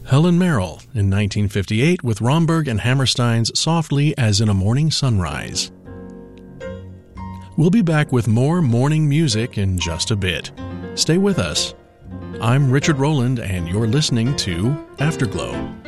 Helen Merrill in 1958 with Romberg and Hammerstein's Softly as in a Morning Sunrise. We'll be back with more morning music in just a bit. Stay with us. I'm Richard Rowland, and you're listening to Afterglow.